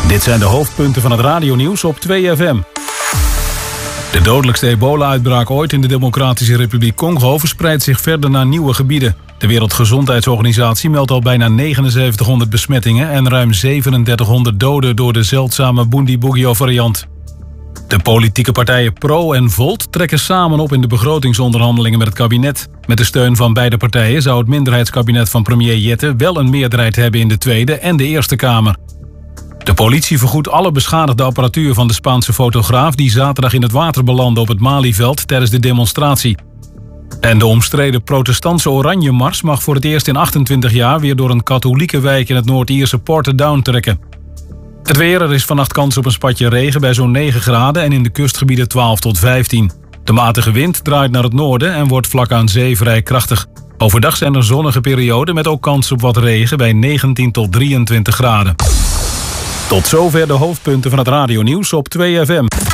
Dit zijn de hoofdpunten van het radionieuws op 2FM. De dodelijkste ebola-uitbraak ooit in de Democratische Republiek Congo verspreidt zich verder naar nieuwe gebieden. De Wereldgezondheidsorganisatie meldt al bijna 7900 besmettingen en ruim 3700 doden door de zeldzame Bundibugyo-variant. De politieke partijen Pro en Volt trekken samen op in de begrotingsonderhandelingen met het kabinet. Met de steun van beide partijen zou het minderheidskabinet van premier Jette wel een meerderheid hebben in de Tweede en de Eerste Kamer. De politie vergoedt alle beschadigde apparatuur van de Spaanse fotograaf die zaterdag in het water belandde op het Malieveld tijdens de demonstratie. En de omstreden protestantse Oranje-mars mag voor het eerst in 28 jaar weer door een katholieke wijk in het Noord-Ierse Portadown trekken. Het weer, er is vannacht kans op een spatje regen bij zo'n 9 graden en in de kustgebieden 12 tot 15. De matige wind draait naar het noorden en wordt vlak aan zee vrij krachtig. Overdag zijn er zonnige perioden met ook kans op wat regen bij 19 tot 23 graden. Tot zover de hoofdpunten van het radionieuws op 2FM.